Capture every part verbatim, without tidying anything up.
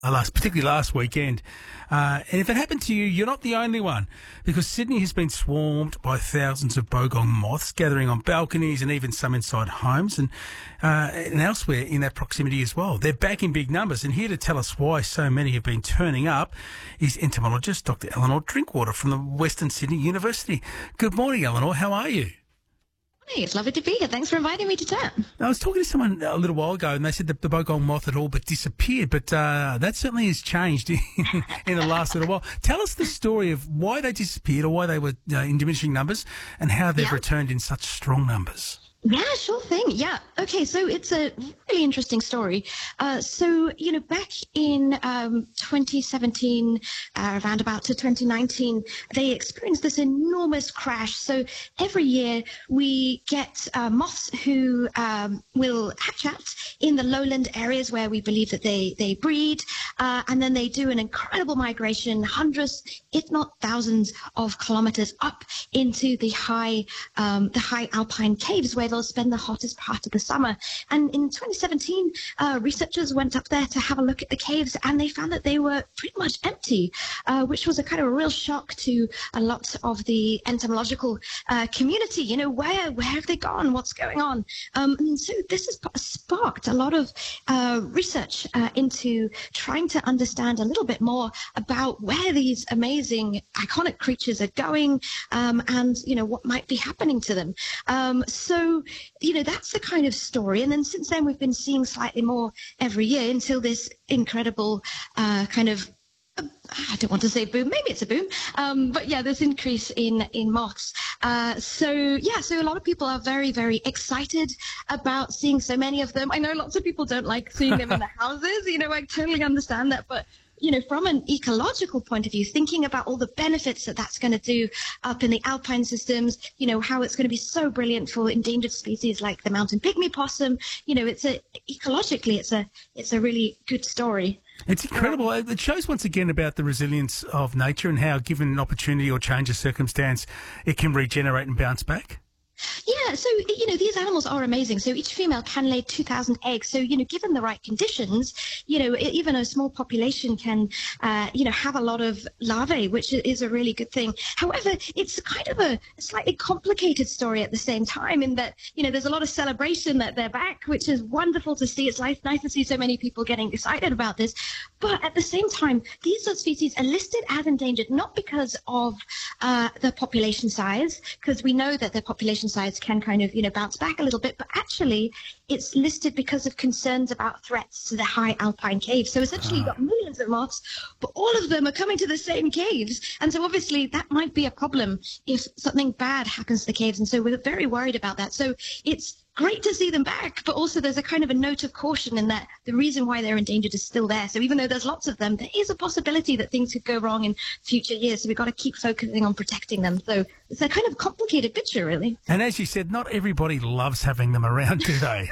uh, last, particularly last weekend. Uh, and if it happened to you, you're not the only one, because Sydney has been swarmed by thousands of bogong moths gathering on balconies and even some inside homes and, uh, and elsewhere in that proximity as well. They're back in big numbers, and here to tell us why so many have been turning up is entomologist Doctor Eleanor Drinkwater from the Western Sydney University. Good morning, Eleanor. How are you? Hey, it's lovely to be here. Thanks for inviting me to chat. I was talking to someone a little while ago, and they said that the bogong moth had all but disappeared, but uh, that certainly has changed in, in the last little while. Tell us the story of why they disappeared, or why they were uh, in diminishing numbers, and how they've Yeah. returned in such strong numbers. Yeah, sure thing. Yeah. Okay, so it's a really interesting story. Uh, so, you know, back in um, twenty seventeen, uh, around about to twenty nineteen, they experienced this enormous crash. So every year we get uh, moths who um, will hatch out in the lowland areas where we believe that they, they breed, uh, and then they do an incredible migration, hundreds, if not thousands of kilometers up into the high, um, the high alpine caves where they'll spend the hottest part of the summer. And in twenty seventeen, uh, researchers went up there to have a look at the caves, and they found that they were pretty much empty, uh, which was a kind of a real shock to a lot of the entomological uh, community. You know, where where have they gone? What's going on? Um, and so this has sparked a lot of uh, research uh, into trying to understand a little bit more about where these amazing, iconic creatures are going, um, and you know what might be happening to them. Um, so you know, that's the kind of story. And then since then, we've been seeing slightly more every year until this incredible uh, kind of, uh, I don't want to say boom, maybe it's a boom, um, but yeah, this increase in, in moths. Uh, so yeah, so a lot of people are very, very excited about seeing so many of them. I know lots of people don't like seeing them in the houses, you know, I totally understand that, but you know, from an ecological point of view, thinking about all the benefits that that's going to do up in the alpine systems, you know, how it's going to be so brilliant for endangered species like the mountain pygmy possum, you know, it's a, ecologically, it's a, it's a really good story. It's incredible. It shows once again about the resilience of nature and how, given an opportunity or change of circumstance, it can regenerate and bounce back. Yeah, so, you know, these animals are amazing. So each female can lay two thousand eggs. So, you know, given the right conditions, you know, even a small population can, uh, you know, have a lot of larvae, which is a really good thing. However, it's kind of a slightly complicated story at the same time in that, you know, there's a lot of celebration that they're back, which is wonderful to see. It's nice, nice to see so many people getting excited about this. But at the same time, these are species are listed as endangered, not because of uh, the population size, because we know that the population size can kind of, you know, bounce back a little bit, but actually it's listed because of concerns about threats to the high alpine caves. So essentially you've got millions of moths, but all of them are coming to the same caves. And so obviously that might be a problem if something bad happens to the caves. And so we're very worried about that. So it's great to see them back, but also there's a kind of a note of caution in that the reason why they're endangered is still there. So even though there's lots of them, there is a possibility that things could go wrong in future years. So we've got to keep focusing on protecting them. So it's a kind of complicated picture, really. And as you said, not everybody loves having them around, do they?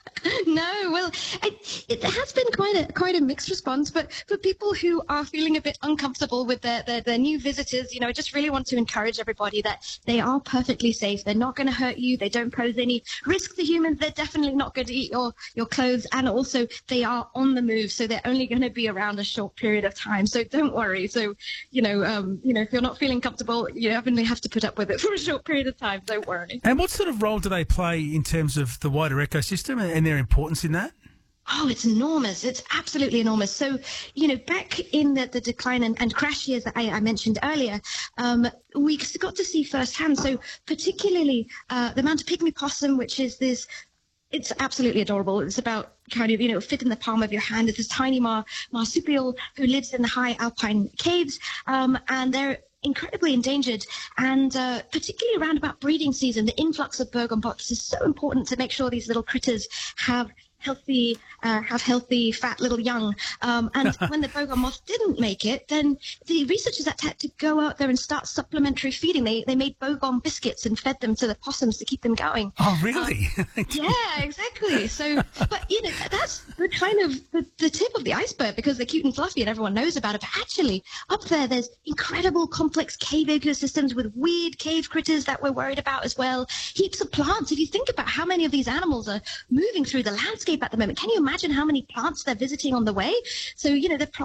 No, well, it, it has been quite a quite a mixed response, but for people who are feeling a bit uncomfortable with their, their, their new visitors, you know, I just really want to encourage everybody that they are perfectly safe. They're not going to hurt you. They don't pose any risk to humans. They're definitely not going to eat your, your clothes. And also they are on the move, so they're only going to be around a short period of time. So don't worry. So, you know, um, you know, if you're not feeling comfortable, you definitely have to put up with it for a short period of time. Don't worry. And what sort of role do they play in terms of the wider ecosystem and their importance in that? Oh, it's enormous. It's absolutely enormous. So, you know, back in the, the decline and, and crash years that I, I mentioned earlier, um, we got to see firsthand. So particularly uh, the mountain pygmy possum, which is this, it's absolutely adorable. It's about kind of, you know, fit in the palm of your hand. It's this tiny mar- marsupial who lives in the high alpine caves, um, and they're incredibly endangered, and uh, particularly around about breeding season, the influx of bogong moths is so important to make sure these little critters have healthy, uh, have healthy, fat little young. Um, and when the bogong moth didn't make it, then the researchers had to go out there and start supplementary feeding. They they made bogong biscuits and fed them to the possums to keep them going. Oh, really? Um, yeah, exactly. So, but you know, that's the kind of the, the tip of the iceberg, because they're cute and fluffy and everyone knows about it. But actually, up there, there's incredible complex cave ecosystems with weird cave critters that we're worried about as well. Heaps of plants. If you think about how many of these animals are moving through the landscape at the moment, can you imagine how many plants they're visiting on the way? So, you know, they're